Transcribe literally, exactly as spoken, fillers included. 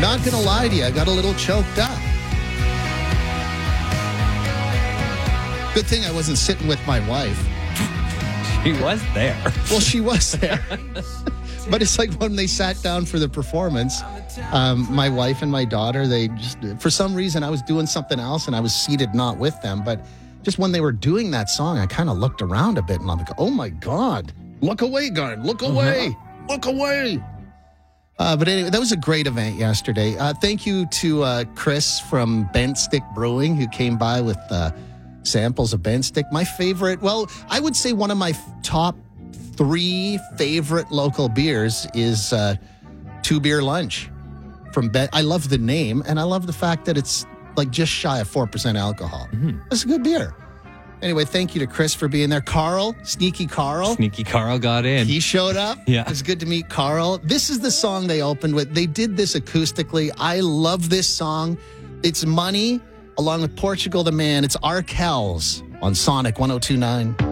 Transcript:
Not going to lie to you, I got a little choked up. Good thing I wasn't sitting with my wife. She was there. Well, she was there. But it's like when they sat down for the performance, um, my wife and my daughter, they just, for some reason, I was doing something else and I was seated not with them. But just when they were doing that song, I kind of looked around a bit and I'm like, oh my God, look away, Garn, look away, uh-huh. look away. Uh, but anyway, that was a great event yesterday. Uh, thank you to uh, Chris from Bent Stick Brewing who came by with uh, samples of Bent Stick. My favorite, well, I would say one of my f- top three favorite local beers is uh, Two Beer Lunch from Bent. I love the name and I love the fact that it's like just shy of four percent alcohol. Mm-hmm. It's a good beer. Anyway, thank you to Chris for being there. Carl, Sneaky Carl. Sneaky Carl got in. He showed up. Yeah. It was good to meet Carl. This is the song they opened with. They did this acoustically. I love this song. It's Money along with Portugal the Man. It's Arkells on Sonic one oh two point nine.